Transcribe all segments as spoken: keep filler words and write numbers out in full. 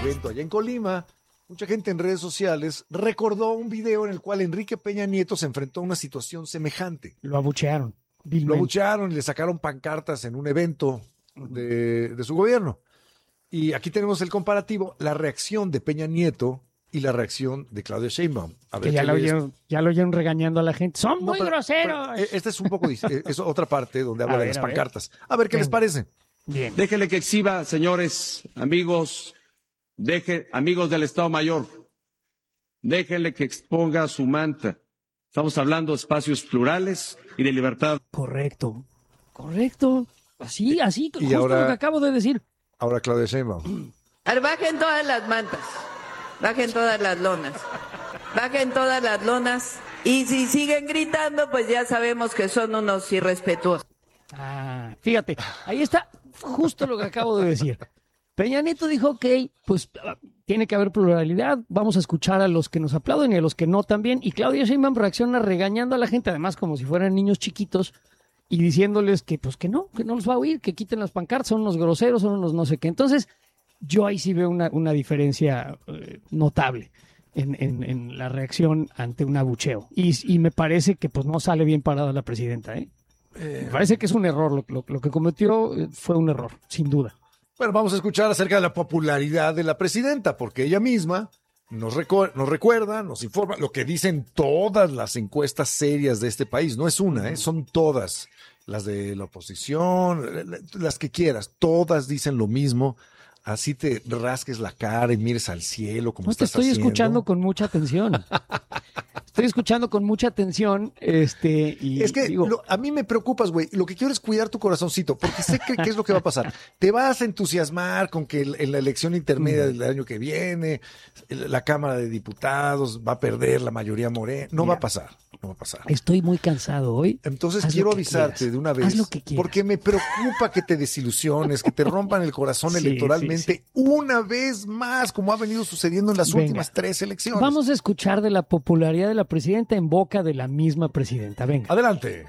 evento allá en Colima, mucha gente en redes sociales recordó un video en el cual Enrique Peña Nieto se enfrentó a una situación semejante. Lo abuchearon. Vilmente. Lo abuchearon y le sacaron pancartas en un evento de, de su gobierno. Y aquí tenemos el comparativo, la reacción de Peña Nieto y la reacción de Claudia Sheinbaum. A ver, que ya lo, oyeron, ya lo oyeron regañando a la gente. ¡Son no, muy pero, groseros! Pero esta es un poco, es otra parte donde habla a de ver, las a pancartas. Ver. A ver qué Venga. les parece. Bien. Déjenle que exhiba, señores, amigos, deje, amigos del Estado Mayor, déjenle que exponga su manta. Estamos hablando de espacios plurales y de libertad. Correcto, correcto. Así, así, y justo ahora, lo que acabo de decir. Ahora Claudia Sheinbaum. Bajen todas las mantas, bajen todas las lonas, bajen todas las lonas. Y si siguen gritando, pues ya sabemos que son unos irrespetuosos. Ah, fíjate, ahí está justo lo que acabo de decir. Peña Nieto dijo, ok, pues tiene que haber pluralidad, vamos a escuchar a los que nos aplauden y a los que no también. Y Claudia Sheinbaum reacciona regañando a la gente, además como si fueran niños chiquitos, y diciéndoles que pues que no, que no los va a oír, que quiten las pancartas, son unos groseros, son unos no sé qué. Entonces, yo ahí sí veo una, una diferencia eh, notable en, en, en la reacción ante un abucheo. Y, y me parece que pues no sale bien parada la presidenta, ¿eh? Eh, me parece que es un error, lo, lo, lo que cometió fue un error, sin duda. Bueno, vamos a escuchar acerca de la popularidad de la presidenta, porque ella misma nos, recu- nos recuerda, nos informa lo que dicen todas las encuestas serias de este país. No es una, ¿eh? Son todas. Las de la oposición, las que quieras, todas dicen lo mismo. Así te rasques la cara y mires al cielo como no, estás te estoy haciendo. escuchando con mucha atención. Estoy escuchando con mucha atención. Este, y es que digo... lo, a mí me preocupas, güey. Lo que quiero es cuidar tu corazoncito, porque sé que, qué es lo que va a pasar. Te vas a entusiasmar con que en la elección intermedia del año que viene, la Cámara de Diputados va a perder la mayoría morena. No Mira, va a pasar. No va a pasar. Estoy muy cansado hoy. Entonces Haz quiero avisarte quieras. de una vez. Haz lo que quieras. Porque me preocupa que te desilusiones, que te rompan el corazón sí, electoralmente sí, sí. una vez más, como ha venido sucediendo en las Venga. últimas tres elecciones. Vamos a escuchar de la popularidad de la presidenta en boca de la misma presidenta. Venga. Adelante.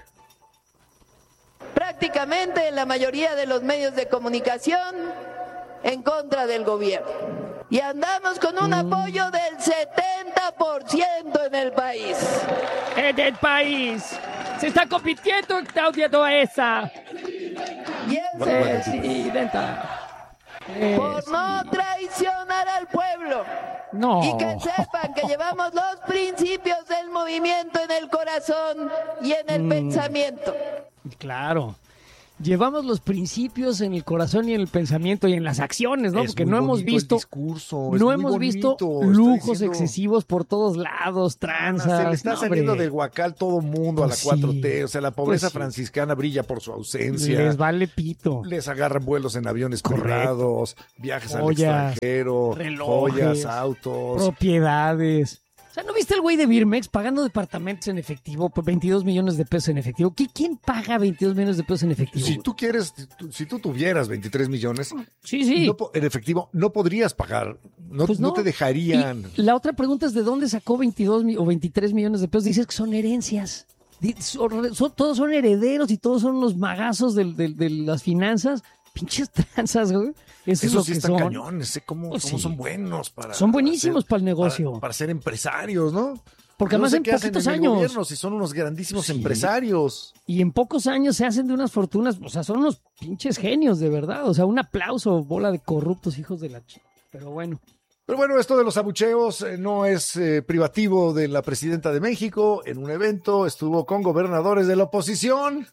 Prácticamente la mayoría de los medios de comunicación en contra del gobierno. Y andamos con un mm. apoyo del setenta por ciento en el país. En el país. Se está compitiendo, Claudia Toesa. Y es presidenta. Por no traicionar al pueblo. No. Y que sepan que llevamos los principios del movimiento en el corazón y en el mm. pensamiento. Claro. Llevamos los principios en el corazón y en el pensamiento y en las acciones, ¿no? Es Porque no hemos visto discurso, no hemos bonito. visto lujos diciendo... excesivos por todos lados, tranzas. Se le está no, saliendo hombre. del huacal todo mundo pues a la sí. cuatro T, o sea, la pobreza pues sí. franciscana brilla por su ausencia. Les vale pito. Les agarran vuelos en aviones Correcto. privados, viajes Joyas, al extranjero, relojes, joyas, autos, propiedades. O sea, ¿no viste el güey de Birmex pagando departamentos en efectivo por veintidós millones de pesos en efectivo? ¿Qué, ¿Quién paga veintidós millones de pesos en efectivo? Si tú quieres, si tú tuvieras veintitrés millones sí, sí. No, en efectivo, no podrías pagar, no, pues no. no te dejarían. Y la otra pregunta es, ¿de dónde sacó veintidós o veintitrés millones de pesos? Dices que son herencias. Son, son, todos son herederos y todos son unos magazos de, de, de las finanzas. Pinches tranzas, güey. Eso, Eso es lo sí que están son. cañones, sé cómo, pues cómo sí. son buenos para. Son buenísimos para, para el negocio. Para, para ser empresarios, ¿no? Porque no además sé en qué poquitos hacen en años. El gobierno, si son unos grandísimos sí. empresarios. Y en pocos años se hacen de unas fortunas, o sea, son unos pinches genios, de verdad. O sea, un aplauso, bola de corruptos hijos de la ch... Pero bueno. Pero bueno, esto de los abucheos eh, no es eh, privativo de la presidenta de México. En un evento estuvo con gobernadores de la oposición.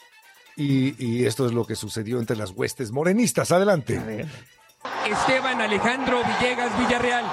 Y, y esto es lo que sucedió entre las huestes morenistas. Adelante. A ver. Esteban Alejandro Villegas Villarreal.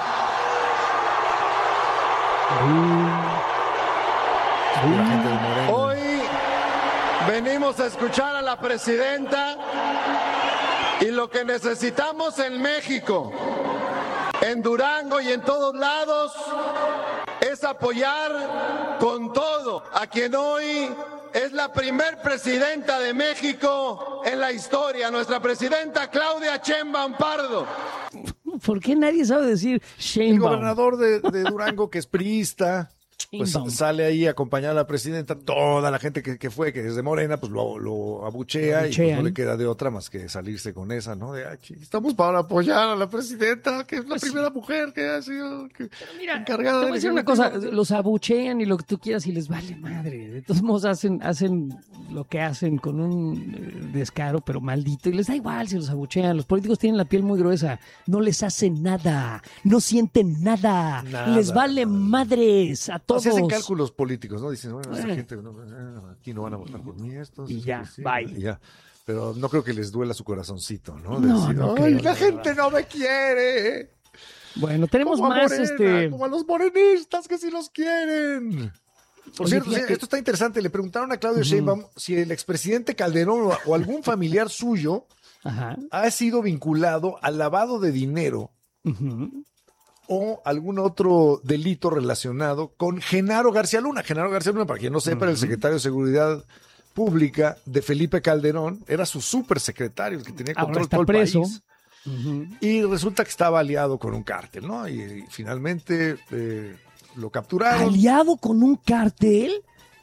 Uh, la gente de Morena. Hoy venimos a escuchar a la presidenta y lo que necesitamos en México, en Durango y en todos lados, es apoyar con todo a quien hoy es la primer presidenta de México en la historia, nuestra presidenta Claudia Sheinbaum Pardo. ¿Por qué nadie sabe decir Sheinbaum? El gobernador de, de Durango, que es priista, pues Sheinbaum. sale ahí a acompañar a la presidenta, toda la gente que, que fue, que es de Morena, pues lo, lo abuchea, y pues Abuchean. no le queda de otra más que salirse con esa, ¿no? De aquí estamos para apoyar a la presidenta, que es la Pues sí. primera mujer que ha sido que- Mira, encargada te de voy a decir una cosa, los abuchean y lo que tú quieras y les vale madre. De todos modos hacen, hacen lo que hacen con un eh, descaro, pero maldito, y les da igual si los abuchean. Los políticos tienen la piel muy gruesa, no les hacen nada, no sienten nada, Nada, les vale nada. madres a todos. Se hacen cálculos políticos, ¿no? Dicen, bueno, esta Eh. gente, no, eh, aquí no van a votar por mí, estos. Y ya, sí, bye. y ya. Pero no creo que les duela su corazoncito, ¿no? No, Decir, no "Ay, creo, la la gente no me quiere. Bueno, tenemos Como a más Morena, este. como a los morenistas que sí los quieren. Por Oye, cierto, fíjate- esto está interesante. Le preguntaron a Claudio Sheinbaum si el expresidente Calderón o, o algún familiar suyo Ajá. ha sido vinculado al lavado de dinero Ujú. o algún otro delito relacionado con Genaro García Luna. Genaro García Luna, para quien no sepa, era el secretario de Seguridad Pública de Felipe Calderón, era su supersecretario, el que tenía Ahora control de está todo el preso. país. Ujú. Y resulta que estaba aliado con un cártel, ¿no? Y, y finalmente eh, lo capturaron. ¿Aliado con un cartel?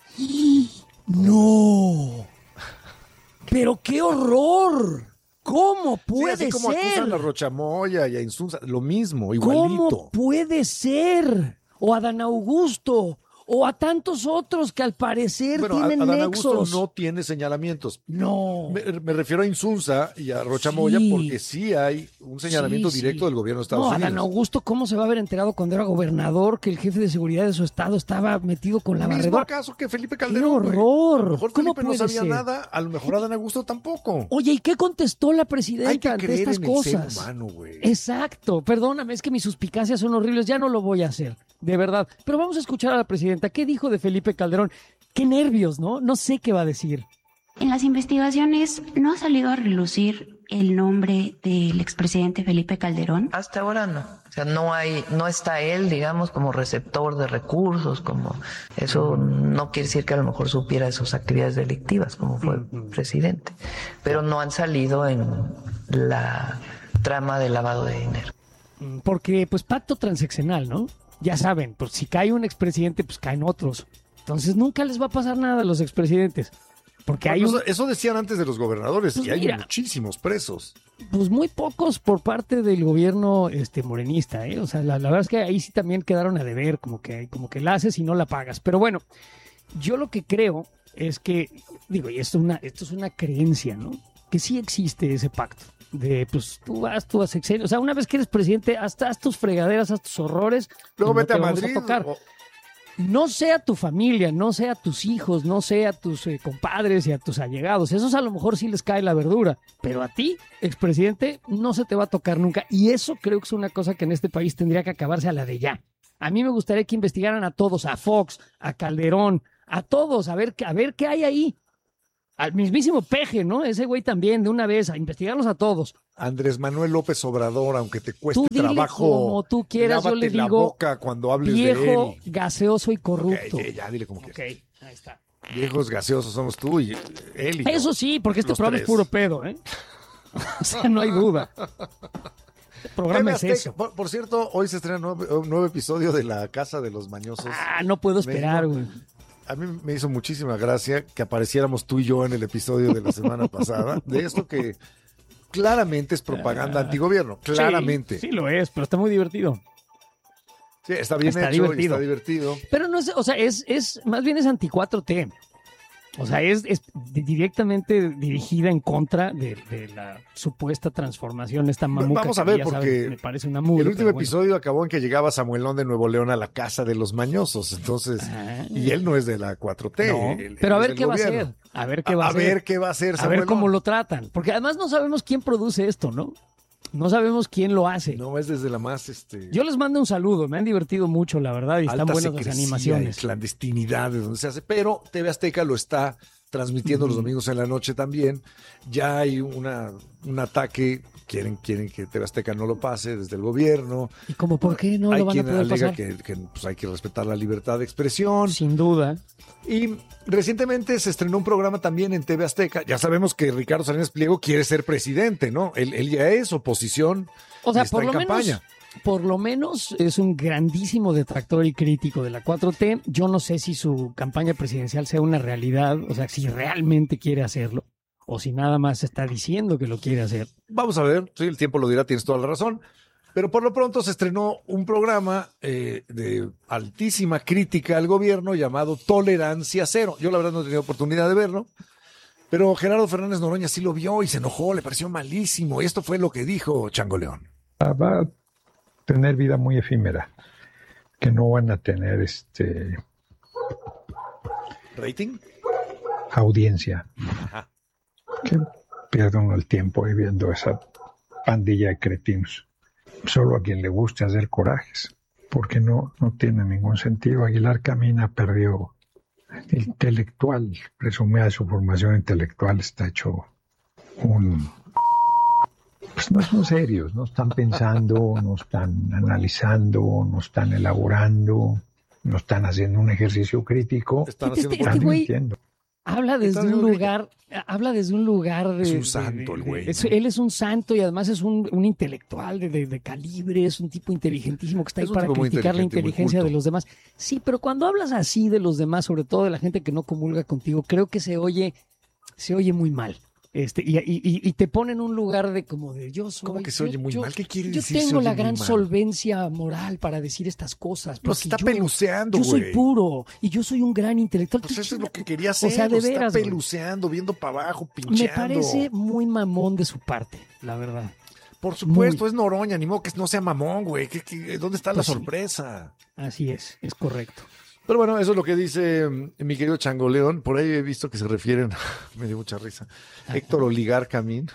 No. Pero qué horror. ¿Cómo Sí, puede así como ser? acusan a Rochamoya y a Insunza, lo mismo, igualito. ¿Cómo puede ser? O a Dan Augusto, o a tantos otros que al parecer Bueno, a- tienen Adán Augusto nexos. no tiene señalamientos. No. Me, me refiero a Insunza y a Rochamoya Sí. porque sí hay un señalamiento Sí, directo sí. del gobierno de Estados No, Unidos. Adán Augusto, ¿cómo se va a haber enterado cuando era gobernador que el jefe de seguridad de su estado estaba metido con la Mismo barredora? caso que Felipe ¡Qué Calderón. güey. horror! A lo mejor ¿Cómo Felipe no puede sabía ser? nada, a lo mejor Adán Augusto tampoco. Oye, ¿y qué contestó la presidenta Hay que ante creer estas en el cosas? ser humano, güey. Exacto, perdóname, es que mis suspicacias son horribles, ya no lo voy a hacer, de verdad. Pero vamos a escuchar a la presidenta. ¿Qué dijo de Felipe Calderón? Qué nervios, ¿no? No sé qué va a decir. En las investigaciones no ha salido a relucir el nombre del expresidente Felipe Calderón. Hasta ahora no. O sea, no hay, no está él, digamos, como receptor de recursos, como eso no quiere decir que a lo mejor supiera de sus actividades delictivas, como fue presidente. Pero no han salido en la trama de lavado de dinero. Porque, pues, pacto transaccional, ¿no? Ya saben, pues si cae un expresidente, pues caen otros. Entonces nunca les va a pasar nada a los expresidentes. Porque hay Bueno, un, eso, eso decían antes de los gobernadores, Pues y hay mira. muchísimos presos. pues muy pocos por parte del gobierno este morenista, ¿eh? O sea, la, la verdad es que ahí sí también quedaron a deber, como que, como que la haces y no la pagas. Pero bueno, yo lo que creo es que, digo, y esto es una, esto es una creencia, ¿no? Que sí existe ese pacto. De, pues, tú vas, tú vas sexenio. O sea, una vez que eres presidente, hasta haz tus fregaderas, haz tus horrores. Luego y no vete te a vamos Madrid. tocar. o- No sea tu familia, no sea tus hijos, no sea tus eh, compadres y a tus allegados. Esos a lo mejor sí les cae la verdura. Pero a ti, expresidente, no se te va a tocar nunca. Y eso creo que es una cosa que en este país tendría que acabarse a la de ya. A mí me gustaría que investigaran a todos, a Fox, a Calderón, a todos, a ver, qué- a ver qué hay ahí. Al mismísimo Peje, ¿no? Ese güey también, de una vez, a investigarlos a todos. Andrés Manuel López Obrador, aunque te cueste Tú dile trabajo, como tú quieras, yo lávate le la digo boca cuando hables Viejo, de él. gaseoso y Ok, corrupto. ya, ya, dile como Ok, quieras. ahí está. Viejos gaseosos somos tú y él y yo. Eso sí, porque este Los programa es tres. puro pedo, ¿eh? O sea, no hay duda. Este programa T V es Azteca. eso. Por, por cierto, hoy se estrena un nuevo, un nuevo episodio de La Casa de los Mañosos. Ah, no puedo esperar, güey. A mí me hizo muchísima gracia que apareciéramos tú y yo en el episodio de la semana pasada, de esto que claramente es propaganda antigobierno, claramente. Sí, sí lo es, pero está muy divertido. Sí, está bien Está hecho y divertido. está divertido. Pero no es, o sea, es, es, más bien es anti cuatro T. O sea, es, es directamente dirigida en contra de, de la supuesta transformación, esta mamuca. Vamos a que ver, ya porque sabes, me parece una mugre, El último pero bueno. episodio acabó en que llegaba Samuelón de Nuevo León a la Casa de los Mañosos, entonces, Ah. y él no es de la cuatro T. No, él- pero a él ver es qué del va a gobierno. hacer. A ver qué va a, A hacer. ver qué va a hacer A ver Samuelón. cómo lo tratan. Porque además no sabemos quién produce esto, ¿no? No sabemos quién lo hace. No, es desde la más, este... Yo les mando un saludo, me han divertido mucho, la verdad, y están alta buenas las secrecía animaciones. y clandestinidad de donde se hace, pero T V Azteca lo está transmitiendo los domingos en la noche también. Ya hay una, un ataque, quieren, quieren que T V Azteca no lo pase desde el gobierno. ¿Y como por qué no hay lo van a quien poder alega pasar? que, que, pues, hay que respetar la libertad de expresión. Sin duda. Y recientemente se estrenó un programa también en T V Azteca. Ya sabemos que Ricardo Salinas Pliego quiere ser presidente, ¿no? Él, él ya es oposición. O sea, y está por en lo campaña. menos por lo menos es un grandísimo detractor y crítico de la cuatro T. Yo no sé si su campaña presidencial sea una realidad, o sea, si realmente quiere hacerlo, o si nada más está diciendo que lo quiere hacer. Vamos a ver, sí, el tiempo lo dirá, tienes toda la razón. Pero por lo pronto se estrenó un programa eh, de altísima crítica al gobierno llamado Tolerancia Cero. Yo la verdad no he tenido oportunidad de verlo, pero Gerardo Fernández Noroña sí lo vio y se enojó, le pareció malísimo. Y esto fue lo que dijo Chango León. Va a tener vida muy efímera, que no van a tener este ¿rating? Audiencia. Ajá. Que pierde uno el tiempo ahí viendo esa pandilla de cretinos. Solo a quien le guste hacer corajes, porque no, no tiene ningún sentido. Aguilar Camina perdió intelectual, presumía de su formación intelectual, está hecho un... Pues no son serios, no están pensando, no están analizando, no están elaborando, no están haciendo un ejercicio crítico. Están Este, haciendo este güey mintiendo. habla desde Está un bien, lugar, habla desde un lugar de... Es un de- santo el de- güey, es- ¿no? él es un santo y además es un, un intelectual de, de- de calibre, es un tipo inteligentísimo que está Es ahí un para tipo muy criticar la inteligente, muy inteligencia culto. de los demás. Sí, pero cuando hablas así de los demás, sobre todo de la gente que no comulga contigo, creo que se oye, se oye muy mal. Este, y, y, y- y te pone en un lugar de como de yo soy. ¿Cómo que se yo- oye muy yo- mal? ¿Qué quiere yo decir se tengo oye la muy gran mal? solvencia moral para decir estas cosas. Nos porque está yo- peluceando, Yo soy güey. puro y yo soy un gran intelectual. Pues Tú eso es chinga- lo que quería hacer. O sea, de nos veras, está güey. peluceando, viendo para abajo, pincheando. Me parece muy mamón de su parte, la verdad. Por supuesto, muy- es Noroña, ni modo que no sea mamón, güey. ¿Qué- qué- ¿Dónde está la Pues sí. sorpresa? Así es, es correcto. Pero bueno, eso es lo que dice mm, mi querido Chango León. Por ahí he visto que se refieren, me dio mucha risa, Héctor Oligar Camín.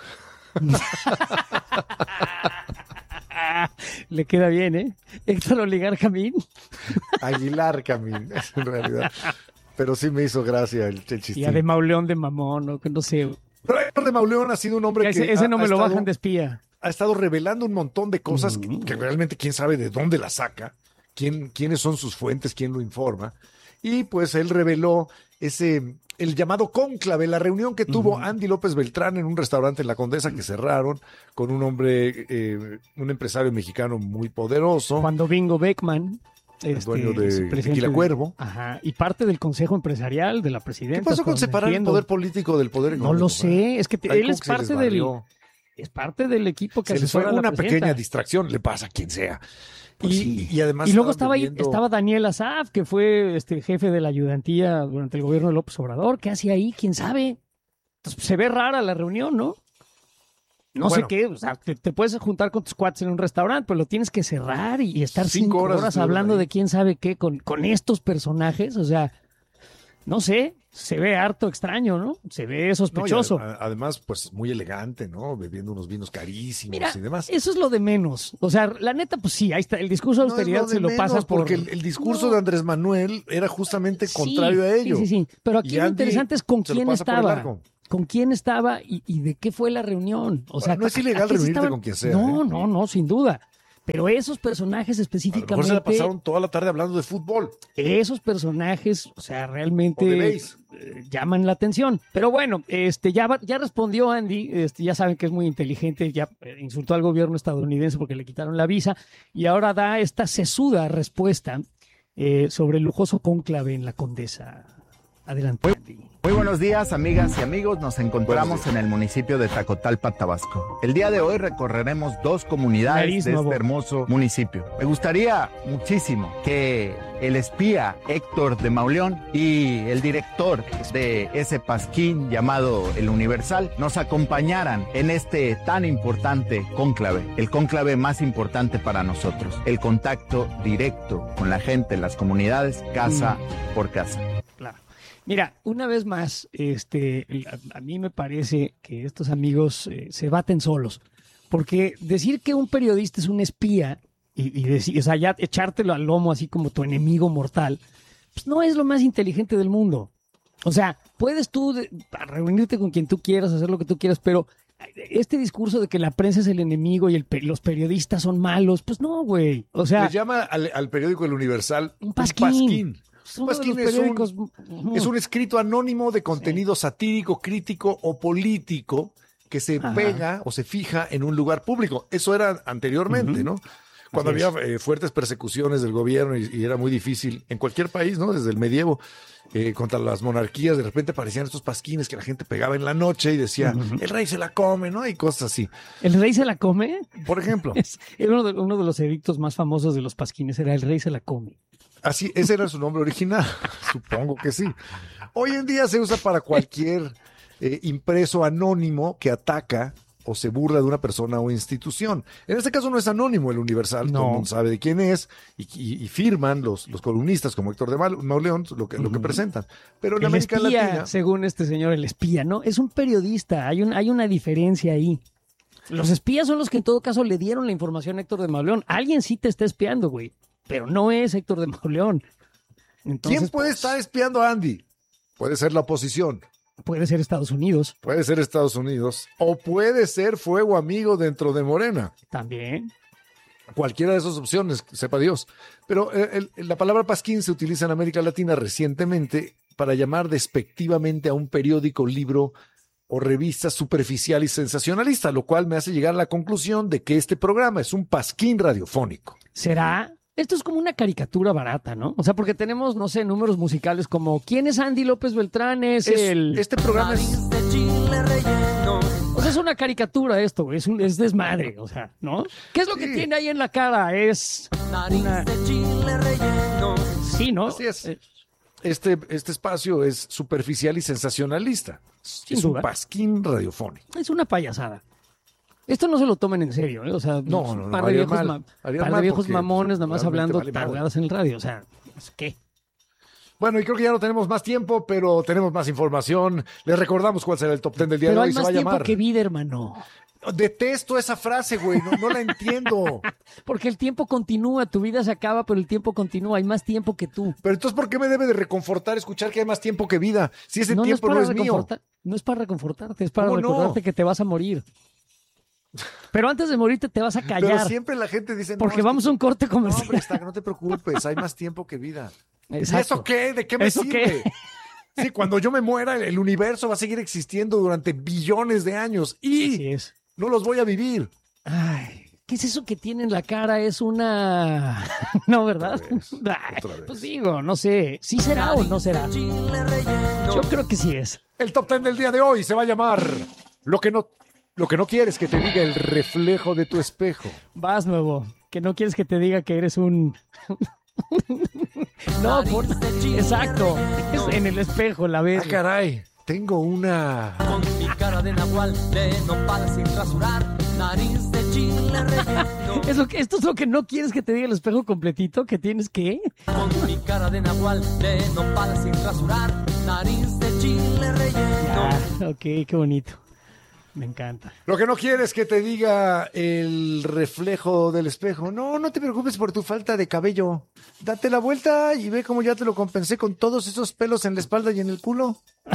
Le queda bien, ¿eh? Héctor Oligar Camín. Aguilar Camín, en realidad. Pero sí me hizo gracia el, el Y chistín. a de Mauleón de mamón, ¿no? Que no sé. Pero Héctor de Mauleón ha sido un hombre Ese, que ese ha- no me ha lo estado- bajan de espía. ha estado revelando un montón de cosas que- Mm. que, realmente quién sabe de dónde las saca, quién, quiénes son sus fuentes, quién lo informa. Y pues él reveló ese, el llamado cónclave, la reunión que tuvo Andy López Beltrán en un restaurante en La Condesa que cerraron con un hombre, eh, un empresario mexicano muy poderoso. Cuando Bingo Beckman, este, dueño de es presidente Tequila Cuervo. Ajá, y parte del consejo empresarial de la presidenta. ¿Qué pasó con hasta donde separar el entiendo. poder político del poder No económico? lo sé, es que te- Ahí él como es que se les parte del, barrió. es parte del equipo que Se les fue asesora a la una presidenta. pequeña distracción, le pasa a quien sea. Pues y, sí. y además Y luego estaban estaba, ahí- bebiendo- estaba Daniel Asaf, que fue este jefe de la ayudantía durante el gobierno de López Obrador. ¿Qué hacía ahí? ¿Quién sabe? Entonces, se ve rara la reunión, ¿no? No Bueno. sé qué, o sea, te, te puedes juntar con tus cuates en un restaurante, pero lo tienes que cerrar y, y estar Cinco cinco, horas horas, estuvieron hablando ahí. de quién sabe qué con, con estos personajes. O sea, no sé, se ve harto extraño, ¿no? Se ve No, y sospechoso. a- a- además, pues muy elegante, ¿no? Bebiendo unos vinos carísimos Mira, y demás. eso es lo de menos. O sea, la neta, pues sí, ahí está. El discurso de No es austeridad lo de se lo menos, pasas por... porque el, el discurso No. de Andrés Manuel era justamente Sí, contrario a ello. Sí, sí, sí. Pero aquí Y lo Andy interesante es con se lo quién pasa por el estaba. arco. Con quién estaba y, y de qué fue la reunión. O sea, Bueno, no es ilegal aquí sí reunirte con quien sea, No, ¿eh? no, no, sin duda. Pero esos personajes A lo mejor específicamente, se la pasaron toda la tarde hablando de fútbol. esos personajes, o sea, O de realmente béis. eh, llaman la atención. Pero bueno, este ya, va- ya respondió Andy, este, ya saben que es muy inteligente, ya eh, insultó al gobierno estadounidense porque le quitaron la visa y ahora da esta sesuda respuesta eh, sobre el lujoso cónclave en la Condesa. Adelante, Andy. Muy buenos días, amigas y amigos. Nos encontramos Buenos días. en el municipio de Tacotalpa, Tabasco. El día de hoy recorreremos dos comunidades Nariz de nuevo. este hermoso municipio. Me gustaría muchísimo que el espía Héctor de Mauleón y el director de ese pasquín llamado El Universal nos acompañaran en este tan importante cónclave, el cónclave más importante para nosotros, el contacto directo con la gente, las comunidades, casa por casa. Claro. Mira, una vez más, este, a, a mí me parece que estos amigos eh, se baten solos, porque decir que un periodista es un espía y, y decir, o sea, ya echártelo al lomo así como tu enemigo mortal, pues no es lo más inteligente del mundo. O sea, puedes tú de- reunirte con quien tú quieras, hacer lo que tú quieras, pero este discurso de que la prensa es el enemigo y el, pe- los periodistas son malos, pues no, güey. O sea, Le llama al, al periódico El Universal un pasquín. Un uno de los pasquín es un, periódicos- Ujú. es un escrito anónimo de contenido satírico, crítico o político que se Ajá. pega o se fija en un lugar público. Eso era anteriormente, Ujú. ¿no? Cuando Así había eh, fuertes persecuciones del gobierno y, y era muy difícil en cualquier país, ¿no? Desde el medievo, eh, contra las monarquías, de repente aparecían estos pasquines que la gente pegaba en la noche y decía, uh-huh. el rey se la come, ¿no? Y cosas así. ¿El rey se la come? Por ejemplo. Es, era uno de, uno de los edictos más famosos de los pasquines, era el rey se la come. Así, ese era su nombre original. Supongo que sí. Hoy en día se usa para cualquier eh, impreso anónimo que ataca o se burla de una persona o institución. En este caso no es anónimo el Universal, no. Todo el mundo sabe de quién es y, y, y firman los, los columnistas como Héctor de Mauleón lo que, uh-huh. lo que presentan. Pero en el América espía, Latina... según este señor, el espía, ¿no? Es un periodista, hay, un, hay una diferencia ahí. Los espías son los que en todo caso le dieron la información a Héctor de Mauleón. Alguien sí te está espiando, güey, pero no es Héctor de Mauleón. Entonces, ¿quién puede pues, estar espiando a Andy? Puede ser la oposición. Puede ser Estados Unidos. Puede ser Estados Unidos. O puede ser Fuego Amigo dentro de Morena. También. Cualquiera de esas opciones, sepa Dios. Pero el, el, la palabra pasquín se utiliza en América Latina recientemente para llamar despectivamente a un periódico, libro o revista superficial y sensacionalista, lo cual me hace llegar a la conclusión de que este programa es un pasquín radiofónico. ¿Será? Esto es como una caricatura barata, ¿no? O sea, porque tenemos, no sé, números musicales como ¿quién es Andy López Beltrán? Es, es el... Este programa es... O sea, es una caricatura esto, güey. Es, un, es desmadre, o sea, ¿no? ¿Qué es lo sí. que tiene ahí en la cara? Es una... Sí, ¿no? Así es. Este, este espacio es superficial y sensacionalista. Sin es duda. un pasquín radiofónico. Es una payasada. Esto no se lo tomen en serio, ¿eh? O sea, no, un no, no, par de viejos, mal, ma- par de viejos mamones nada más hablando vale tarugadas en el radio. O sea, ¿qué? Bueno, y creo que ya no tenemos más tiempo, pero tenemos más información. Les recordamos cuál será el top ten del día pero de hoy. Hay se más va a tiempo llamar. Que vida, hermano. Detesto esa frase, güey. No, no la entiendo. Porque el tiempo continúa. Tu vida se acaba, pero el tiempo continúa. Hay más tiempo que tú. Pero entonces, ¿por qué me debe de reconfortar escuchar que hay más tiempo que vida? Si ese no, tiempo no es, no es mío. No es para reconfortarte, es para recordarte no? que te vas a morir. Pero antes de morirte te vas a callar. Pero siempre la gente dice... Porque no, vamos que... a un corte comercial. No, hombre, está, no te preocupes, hay más tiempo que vida. Exacto. ¿Y eso qué? ¿De qué me ¿Eso sirve? Qué? Sí, cuando yo me muera, el universo va a seguir existiendo durante billones de años. Y Así es. no los voy a vivir. Ay, ¿qué es eso que tiene en la cara? Es una... No, ¿verdad? Otra vez, Ay, otra vez. Pues digo, no sé. ¿Sí será o no será? Yo creo que sí es. El top ten del día de hoy se va a llamar Lo que no... Lo que no quieres que te diga el reflejo de tu espejo. Vas, nuevo. Que no quieres que te diga que eres un... No, por... Exacto. Es en el espejo, la ves. Ah, caray. Tengo una... Con mi cara de nahual, de nopal sin rasurar, nariz de chile relleno. ¿Es lo que, ¿Esto es lo que no quieres que te diga el espejo completito? ¿Que tienes que? Con mi cara de nahual, de nopal sin rasurar, nariz de chile relleno. Ah, ok, qué bonito. Me encanta. Lo que no quieres que te diga el reflejo del espejo. No, no te preocupes por tu falta de cabello. Date la vuelta y ve cómo ya te lo compensé con todos esos pelos en la espalda y en el culo.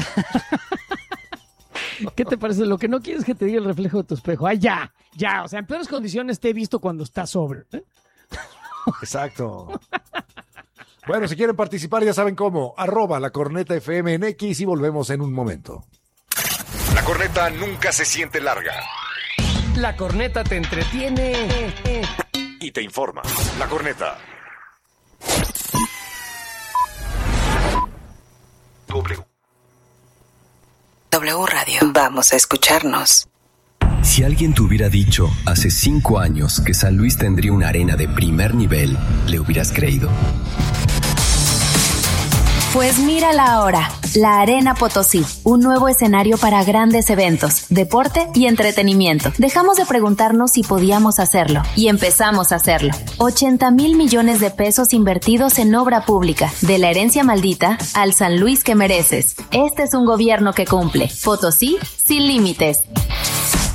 ¿Qué te parece? Lo que no quieres que te diga el reflejo de tu espejo. ¡Ay, ya! Ya, o sea, en peores condiciones te he visto cuando estás sobrio. ¿eh? Exacto. Bueno, si quieren participar ya saben cómo. Arroba la corneta F M en X y volvemos en un momento. La corneta nunca se siente larga. La corneta te entretiene y te informa. La corneta. W. W Radio. Vamos a escucharnos. Si alguien te hubiera dicho hace cinco años que San Luis tendría una arena de primer nivel, ¿le hubieras creído? Pues mírala ahora, la Arena Potosí, un nuevo escenario para grandes eventos, deporte y entretenimiento. Dejamos de preguntarnos si podíamos hacerlo y empezamos a hacerlo. ochenta mil millones de pesos invertidos en obra pública, de la herencia maldita al San Luis que mereces. Este es un gobierno que cumple. Potosí sin límites.